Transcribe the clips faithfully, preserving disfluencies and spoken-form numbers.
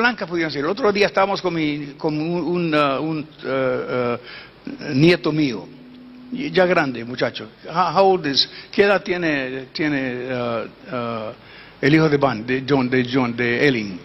blanca pudieran ser. El otro día estábamos con, mi, con un, un, uh, un uh, uh, nieto mío, ya grande, muchacho. How, how old is, ¿qué edad tiene, tiene uh, uh, el hijo de Van, de John, de John, de Ellen?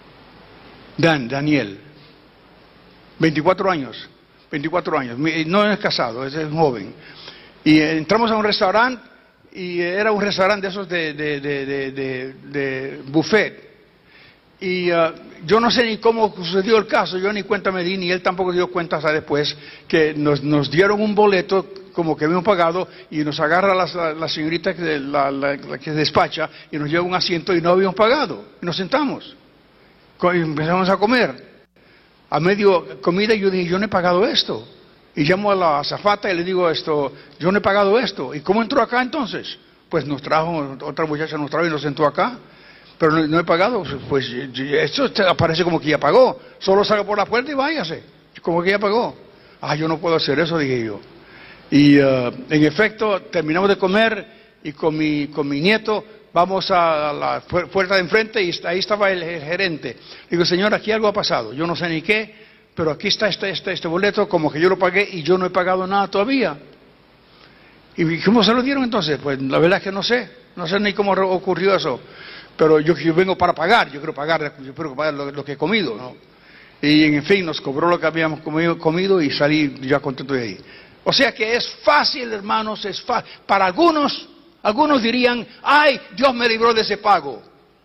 Dan, Daniel. veinticuatro años. veinticuatro años. No es casado, es joven. Y entramos a un restaurante y era un restaurante de esos de, de, de, de, de, de buffet. Y uh, yo no sé ni cómo sucedió el caso, yo ni cuenta me di, ni él tampoco dio cuenta hasta después, que nos, nos dieron un boleto como que habíamos pagado y nos agarra la, la, la señorita que, la, la, la que despacha y nos lleva un asiento y no habíamos pagado. Y nos sentamos y empezamos a comer. A medio comida yo dije, yo no he pagado esto. Y llamo a la azafata y le digo esto, yo no he pagado esto. ¿Y cómo entró acá entonces? Pues nos trajo, otra muchacha nos trajo y nos sentó acá. Pero no, no he pagado, pues esto aparece como que ya pagó. Solo salga por la puerta y váyase, como que ya pagó. Ah, yo no puedo hacer eso, dije yo. Y uh, en efecto, terminamos de comer y con mi, con mi nieto vamos a la puerta de enfrente y ahí estaba el, el gerente. Digo, señor, aquí algo ha pasado, yo no sé ni qué, pero aquí está este, este, este boleto, como que yo lo pagué y yo no he pagado nada todavía. ¿Y cómo se lo dieron entonces? Pues la verdad es que no sé, no sé ni cómo ocurrió eso. Pero yo, yo vengo para pagar, yo quiero pagar, yo quiero pagar lo, lo que he comido, ¿no? Y en fin, nos cobró lo que habíamos comido, comido y salí ya contento de ahí. O sea que es fácil, hermanos, es fácil. Para algunos, algunos dirían, ay, Dios me libró de ese pago.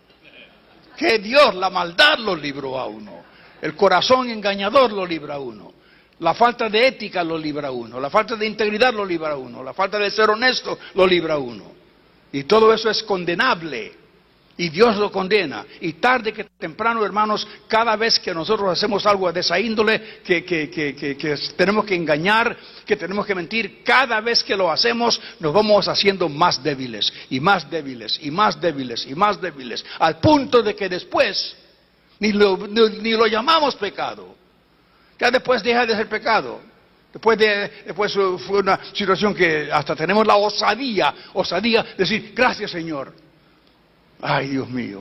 Que Dios, la maldad lo libró a uno. El corazón engañador lo libra a uno. La falta de ética lo libra a uno. La falta de integridad lo libra a uno. La falta de ser honesto lo libra a uno. Y todo eso es condenable. Y Dios lo condena. Y tarde que temprano, hermanos, cada vez que nosotros hacemos algo de esa índole, que, que, que, que, que tenemos que engañar, que tenemos que mentir, cada vez que lo hacemos nos vamos haciendo más débiles, y más débiles, y más débiles, y más débiles, al punto de que después ni lo, ni, ni lo llamamos pecado. Ya después deja de ser pecado. Después, de, después fue una situación que hasta tenemos la osadía, osadía de decir, gracias Señor. Ay, Dios mío.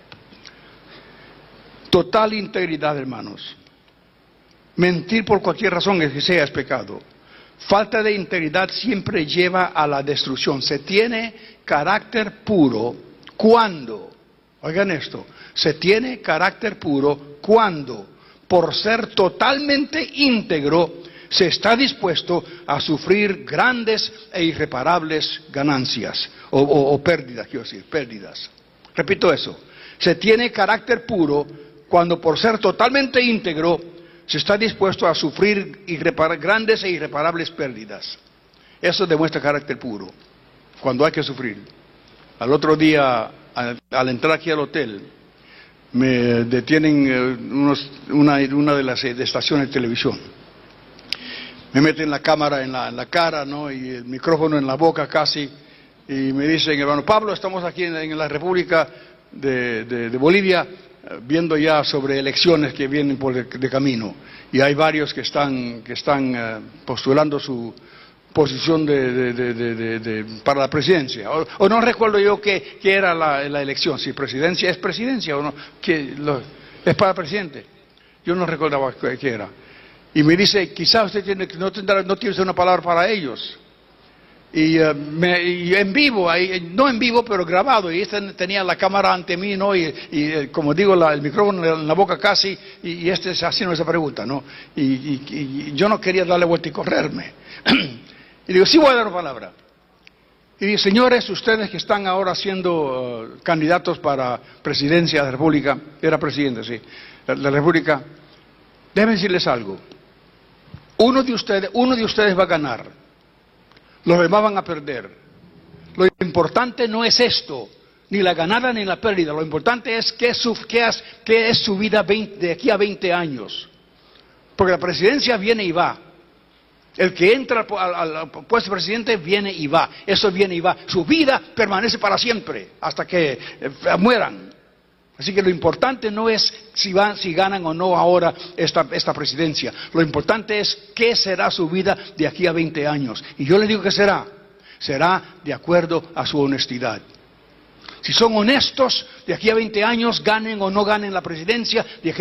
Total integridad, hermanos. Mentir por cualquier razón que sea es pecado. Falta de integridad siempre lleva a la destrucción. Se tiene carácter puro cuando, oigan esto, se tiene carácter puro cuando, por ser totalmente íntegro, se está dispuesto a sufrir grandes e irreparables ganancias, o, o, o pérdidas, quiero decir, pérdidas. Repito eso, se tiene carácter puro cuando por ser totalmente íntegro se está dispuesto a sufrir grandes e irreparables pérdidas. Eso demuestra carácter puro, cuando hay que sufrir. Al otro día, al, al entrar aquí al hotel, me detienen eh, unos, una, una de las de estaciones de televisión. Me meten la cámara en la, en la cara, ¿no? Y el micrófono en la boca casi. Y me dicen, hermano Pablo, estamos aquí en, en la República de, de, de Bolivia, viendo ya sobre elecciones que vienen por de, de camino. Y hay varios que están, que están uh, postulando su posición de, de, de, de, de, de, para la presidencia. O, o no recuerdo yo qué, qué era la, la elección, si presidencia es presidencia o no, que lo, es para presidente. Yo no recordaba qué era. Y me dice, quizás usted tiene, no, tendrá, no tiene una palabra para ellos. Y, uh, me, y en vivo, ahí, no en vivo, pero grabado, y este tenía la cámara ante mí, ¿no? Y, y como digo, la, el micrófono en la boca casi, y, y este haciendo esa pregunta, ¿no? Y, y, y yo no quería darle vuelta y correrme. Y digo, sí voy a dar una palabra. Y digo, señores, ustedes que están ahora siendo uh, candidatos para presidencia de la República, era presidente, sí, de la República, déjenme decirles algo. Uno de ustedes, uno de ustedes va a ganar. Los demás van a perder. Lo importante no es esto, ni la ganada ni la pérdida. Lo importante es qué, su, qué, es, qué es su vida veinte, de aquí a veinte años. Porque la presidencia viene y va. El que entra al, al, al puesto de presidente viene y va. Eso viene y va. Su vida permanece para siempre, hasta que eh, mueran. Así que lo importante no es si, van, si ganan o no ahora esta, esta presidencia. Lo importante es qué será su vida de aquí a veinte años. Y yo les digo que será. Será de acuerdo a su honestidad. Si son honestos, de aquí a veinte años, ganen o no ganen la presidencia, de